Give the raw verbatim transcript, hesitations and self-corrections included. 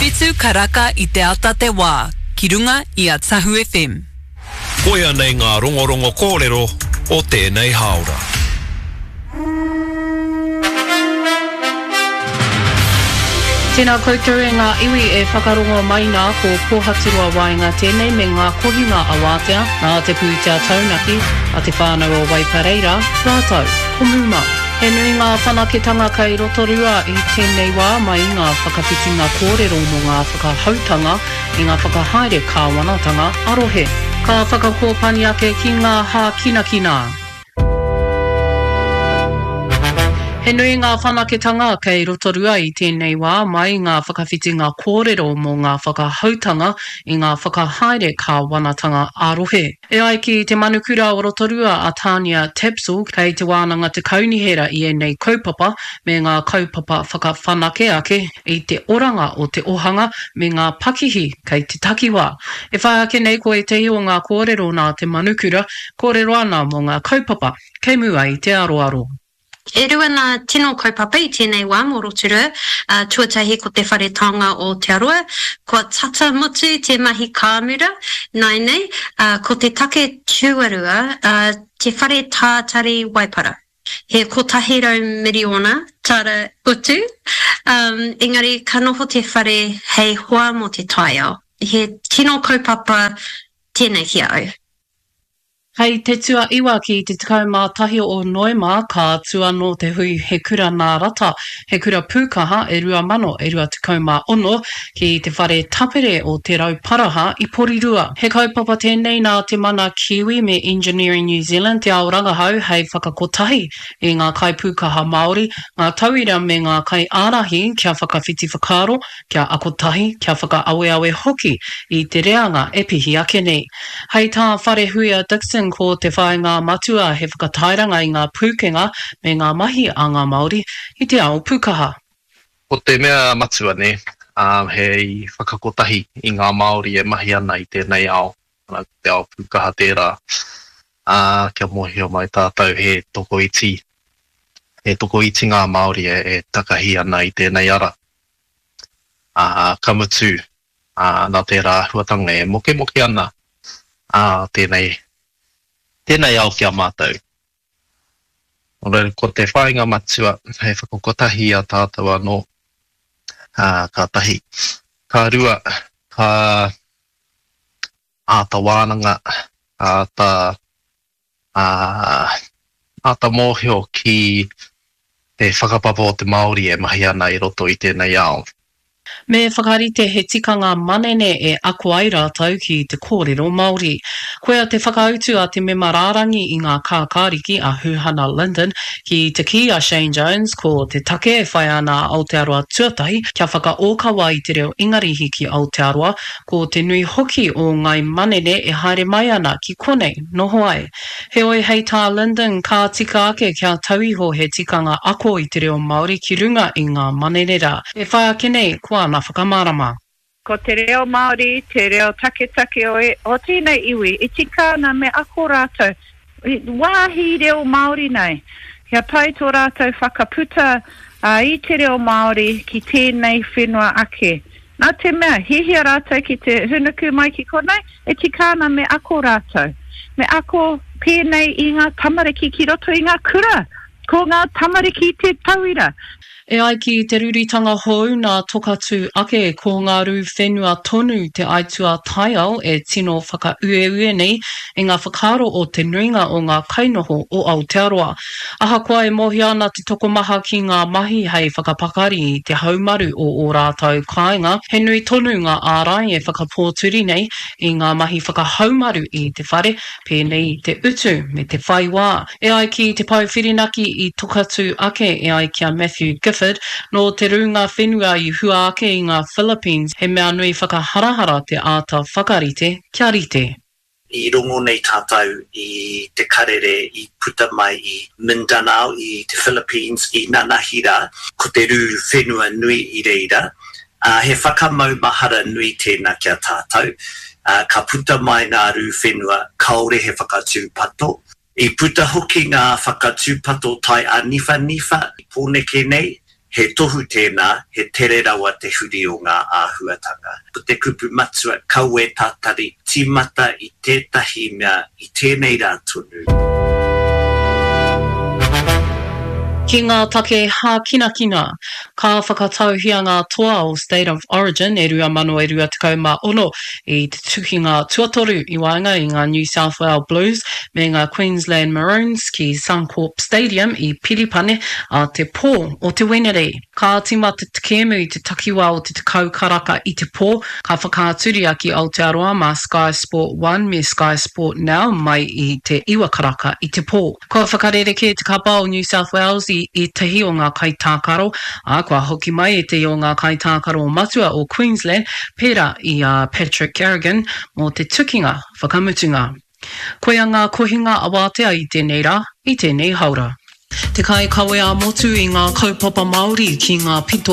Whitu karaka I te ata te wā, ki runga I a Tahu F M. Koia nei ngā rongorongo kōrero o tēnei haora. Tēnā koutou e ngā iwi e whakarongo mai nā ko pōhatirua waenga tēnei me ngā kohinga a Wātea, nā te pūtea taunaki, a te whānau o Waipareira, rātou, ko Muma. He nui ngā whanaketanga kei rotorua I tēnei wā mai ngā whakawhitinga kōrero mo ngā whakahautanga I ngā whakahaere kāwanatanga arohe. Ka whakakōpani ake ki ngā hā kina kina. He nui ngā whanaketanga kei rotorua I tēnei wā mai ngā whakawhitinga kōrero mo ngā whakahautanga I ngā whakahaere kāwanatanga arohe. E ai ki te manukura o rotorua a Tania Tapsell kei te wānanga te kaunihera I enei kaupapa me ngā kaupapa whakawhanake ake I te oranga o te ohanga me ngā pakihi kei te takiwā. E whai ake nei ko e te o ngā kōrero nā te manukura, kōrero ana mo ngā kaupapa, kei mua I te aroaro. E rua nā tino kaupapa I tēnei wā mō rotorua, uh, tuatahi ko te wharetanga o te aroa, ko tata motu te mahi kāmura, nai nei, uh, ko te take tuarua, uh, te whare tātari Waipara. He kotahiro miriona, tara utu, um, engari ka noho te whare hei hoa mo te taiao. He tino kaupapa tēnei ki au. Hei te tua iwa ki te tekau mā tahi o Noema ka tua no te hui he kura nā rata, he kura pūkaha e rua mano e rua tekau mā ono ki te whare tapere o te rauparaha I Porirua. He kaupapa tēnei nā te mana Kiwi me Engineering New Zealand te ao rangahau hei whakakotahi I ngā kai pūkaha Māori, ngā tauira me ngā kai ārahi kia whakawhiti whakaro, kia akotahi, kia whakaawe-awe hoki I te reanga e pihi ake nei. Hei tā whare huia Dixon ko te whaenga matua he whakatairanga I ngā pūkenga me ngā mahi a ngā Māori I te ao pūkaha. Ko te mea matua ne, um, hei whakakotahi I ngā Māori e mahi ana I tēnei ao, te ao pūkaha tērā. Uh, kia mohio mai tātou he toko iti. He toko iti ngā Māori e, e takahi ana I tēnei ara. Uh, ka mutu, uh, nā tērā huatanga e moke moke ana uh, tēnei Tēnei au kia mātou. Ora, ko te whaenga matua, hei whakakotahi a tātou anō, uh, ka tahi. Ka rua, ka āta wānanga, āta, uh, āta mōhio ki te whakapapa o te Māori e mahi ana I roto I tēnei ao. Me whakarite he tikanga manene e ako ai rātau ki te kōrero Māori. Koea te whakautu a te mema rārangi I ngā kākāriki a Huhana Linden ki te ki a Shane Jones ko te take e whai ana Aotearoa tuatahi kia whakaokawa I te reo ingarihi ki Aotearoa ko te nui hoki o ngai manene e haere mai ana ki konei noho ai. He oi hei tā Linden ka tika ake kia tauiho he tikanga ako I te reo Māori ki runga I ngā manene rā. E whai ake nei kua na whakamarama. Ko te reo Māori, te reo take take o, e, o tēnei iwi, I tika na me ako rātou. Wāhi reo Māori nei. Kia pai tō rātou whakaputa uh, I te reo Māori ki tēnei whenua ake. Nā te mea, hihia rātou ki te hunuku mai ki konei, e tika na me ako rātou. Me ako pēnei I ngā tamariki ki roto I ngā kura. Ko ngā tamariki te tauira. E ai ki te ruritanga hou nā tokatu ake ko ngā ru whenua tonu te aitua taiao e tino whakaue-ue nei e ngā whakaro o te nuinga o ngā kainoho o Aotearoa. Aha koa e mohi ana te tokomaha ki ngā mahi hei whakapakari I te haumaru o o rātau kāinga. He nui tonu ngā ārai e whakapōturi nei I ngā mahi whakahaumaru I te whare, pēnei te utu me te whaiwā. E ai ki te pauwhirinaki I tokatu ake e ai kia Matthew Gifford no te runga whenua I hua ake I ngā Philippines he mea nui whakaharahara te āta whakarite kia rite. I rongo nei tātou I te karere I puta mai I Mindanao I te Philippines I Nanahira ko te ru whenua nui I reira. Uh, he whakamau mahara nui tēnā kia tātou. Uh, ka puta mai ngā ru whenua kaore he whakatūpato. I puta hoki ngā whakatūpato tai a nifa nifa I pōneke nei. he tohu tēnā, he tere rawa te huri o ngā āhuatanga. Po te kupu matua kau e tātari tīmata i tētahi mea i tēnei rā tonu. Ki ngā take hā kina kina, ka whakatauhia ngā toa o State of Origin e rua mano e rua tekau mā ono i te tukinga tuatoru i waenga i ngā New South Wales Blues me ngā Queensland Maroons ki Suncorp Stadium i Piripane a te pō o te Wenere. Ka tima te tekemu i te takiwa o te tekau karaka i te pō, ka whakaaturia ki Aotearoa mā Sky Sport one me Sky Sport Now mai i te iwa karaka i te pō. Kua whakarereke te kapa o New South Wales i, i tehi o ngā kaitākaro, a kua hoki mai e te o ngā kaitākaro o matua o Queensland, pērā i uh, Patrick Carrigan mō te tukinga whakamutunga. Koea ngā kohinga awatea i tēnei rā, i tēnei haura. Te kai kawe a motu i ngā kaupapa Māori ki ngā pito